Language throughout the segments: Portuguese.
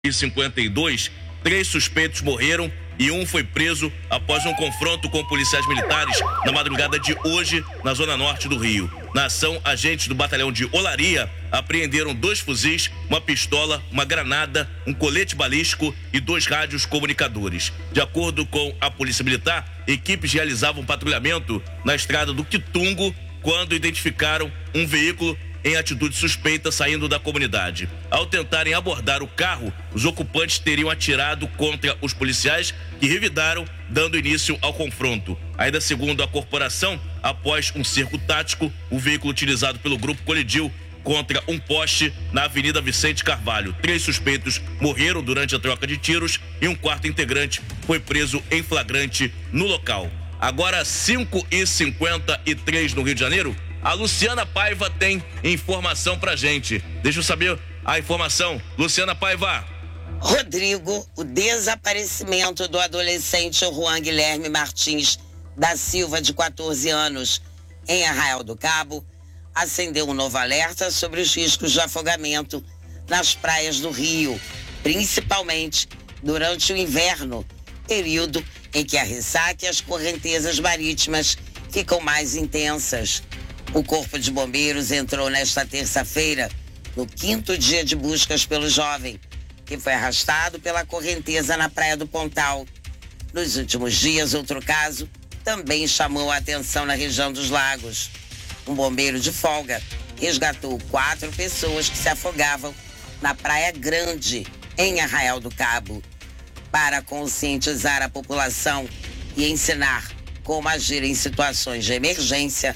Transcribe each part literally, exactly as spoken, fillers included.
e cinquenta e dois, três suspeitos morreram e um foi preso após um confronto com policiais militares na madrugada de hoje na zona norte do Rio. Na ação, agentes do batalhão de Olaria apreenderam dois fuzis, uma pistola, uma granada, um colete balístico e dois rádios comunicadores. De acordo com a Polícia Militar, equipes realizavam patrulhamento na estrada do Quitungo quando identificaram um veículo em atitude suspeita saindo da comunidade. Ao tentarem abordar o carro, os ocupantes teriam atirado contra os policiais que revidaram, dando início ao confronto. Ainda segundo a corporação, após um cerco tático, o veículo utilizado pelo grupo colidiu contra um poste na Avenida Vicente Carvalho. Três suspeitos morreram durante a troca de tiros e um quarto integrante foi preso em flagrante no local. Agora, cinco e cinquenta e três no Rio de Janeiro, a Luciana Paiva tem informação pra gente. Deixa eu saber a informação. Luciana Paiva. Rodrigo, o desaparecimento do adolescente Juan Guilherme Martins da Silva, de quatorze anos, em Arraial do Cabo, acendeu um novo alerta sobre os riscos de afogamento nas praias do Rio, principalmente durante o inverno, período em que a ressaca e as correntezas marítimas ficam mais intensas. O Corpo de Bombeiros entrou nesta terça-feira no quinto dia de buscas pelo jovem, que foi arrastado pela correnteza na Praia do Pontal. Nos últimos dias, outro caso também chamou a atenção na região dos Lagos. Um bombeiro de folga resgatou quatro pessoas que se afogavam na Praia Grande, em Arraial do Cabo. Para conscientizar a população e ensinar como agir em situações de emergência,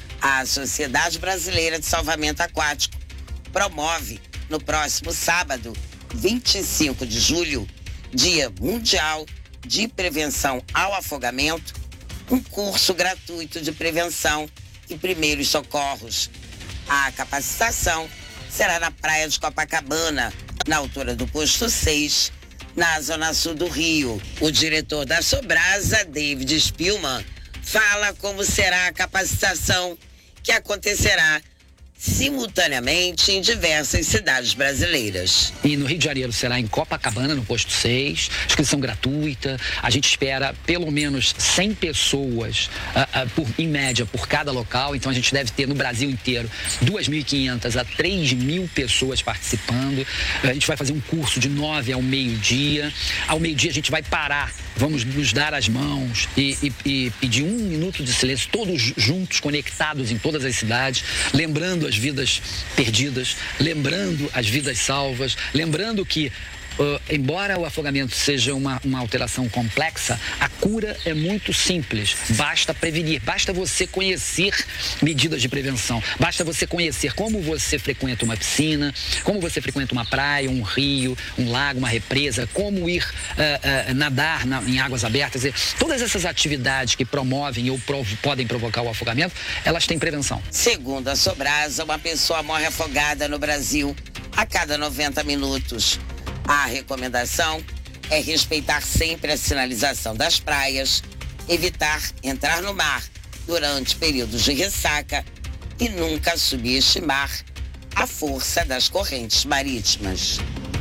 a Sociedade Brasileira de Salvamento Aquático promove no próximo sábado, vinte e cinco de julho, Dia Mundial de Prevenção ao Afogamento, um curso gratuito de prevenção e primeiros socorros. A capacitação será na Praia de Copacabana, na altura do Posto seis, na Zona Sul do Rio. O diretor da Sobrasa, David Spielman, fala como será a capacitação, que acontecerá simultaneamente em diversas cidades brasileiras. E no Rio de Janeiro será em Copacabana, no Posto seis, inscrição gratuita. A gente espera pelo menos cem pessoas, uh, uh, por, em média, por cada local. Então a gente deve ter no Brasil inteiro duas mil e quinhentas a três mil pessoas participando. A gente vai fazer um curso de nove ao meio-dia. Ao meio-dia a gente vai parar, vamos nos dar as mãos e, e, e pedir um minuto de silêncio, todos juntos, conectados em todas as cidades, lembrando as vidas perdidas, lembrando as vidas salvas, lembrando que Uh, embora o afogamento seja uma, uma alteração complexa, a cura é muito simples. Basta prevenir, basta você conhecer medidas de prevenção, basta você conhecer como você frequenta uma piscina, como você frequenta uma praia, um rio, um lago, uma represa, como ir uh, uh, nadar na, em águas abertas. Todas essas atividades que promovem ou prov- podem provocar o afogamento, elas têm prevenção. Segundo a Sobrasa, uma pessoa morre afogada no Brasil a cada noventa minutos. A recomendação é respeitar sempre a sinalização das praias, evitar entrar no mar durante períodos de ressaca e nunca subestimar a força das correntes marítimas.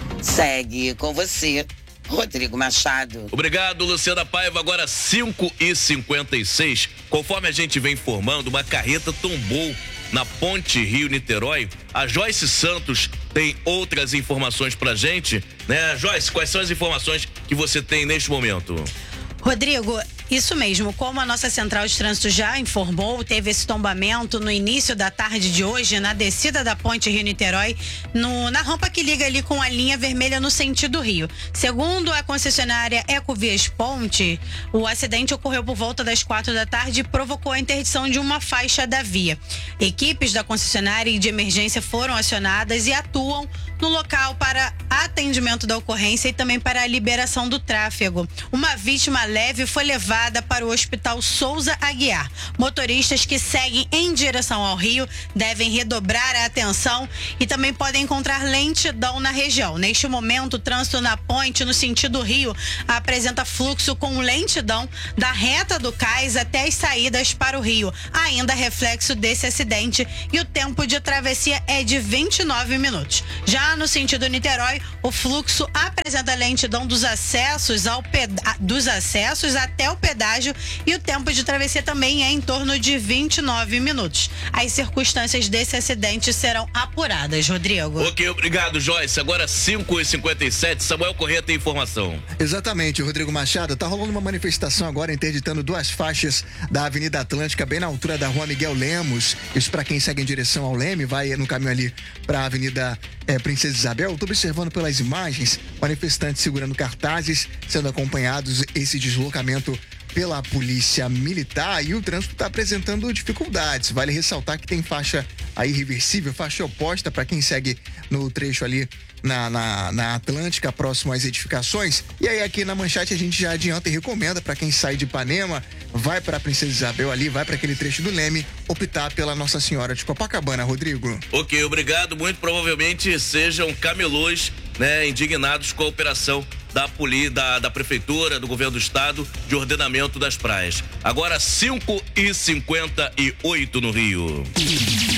Segue com você, Rodrigo Machado. Obrigado, Luciana Paiva. Agora cinco e cinquenta e seis. Conforme a gente vem informando, uma carreta tombou na Ponte Rio-Niterói. A Joyce Santos tem outras informações pra gente, né? Joyce, quais são as informações que você tem neste momento? Rodrigo, isso mesmo, como a nossa central de trânsito já informou, teve esse tombamento no início da tarde de hoje, na descida da Ponte Rio-Niterói, no, na rampa que liga ali com a linha vermelha no sentido Rio. Segundo a concessionária Ecovias Ponte, o acidente ocorreu por volta das quatro da tarde e provocou a interdição de uma faixa da via. Equipes da concessionária e de emergência foram acionadas e atuam no local para atendimento da ocorrência e também para a liberação do tráfego. Uma vítima leve foi levada levada para o Hospital Souza Aguiar. Motoristas que seguem em direção ao Rio devem redobrar a atenção e também podem encontrar lentidão na região. Neste momento, o trânsito na ponte no sentido Rio apresenta fluxo com lentidão da reta do cais até as saídas para o Rio. Ainda reflexo desse acidente, e o tempo de travessia é de vinte e nove minutos. Já no sentido Niterói, o fluxo apresenta lentidão dos acessos, ao peda- dos acessos até o pedágio, e o tempo de travessia também é em torno de vinte e nove minutos. As circunstâncias desse acidente serão apuradas, Rodrigo. Ok, obrigado, Joyce. Agora cinco e cinquenta e sete, Samuel Corrêa tem informação. Exatamente, Rodrigo Machado. Tá rolando uma manifestação agora interditando duas faixas da Avenida Atlântica, bem na altura da Rua Miguel Lemos. Isso para quem segue em direção ao Leme, vai no caminho ali para a Avenida é, Princesa Isabel. Eu tô observando pelas imagens manifestantes segurando cartazes, sendo acompanhados esse deslocamento pela polícia militar, e o trânsito está apresentando dificuldades. Vale ressaltar que tem faixa aí reversível, faixa oposta para quem segue no trecho ali na, na, na Atlântica, próximo às edificações. E aí aqui na manchete a gente já adianta e recomenda para quem sai de Ipanema, vai para a Princesa Isabel ali, vai para aquele trecho do Leme, optar pela Nossa Senhora de Copacabana, Rodrigo. Ok, obrigado. Muito provavelmente sejam camelôs, né, indignados com a operação da polícia, da, da prefeitura, do governo do estado, de ordenamento das praias. Agora cinco e cinquenta e oito no Rio.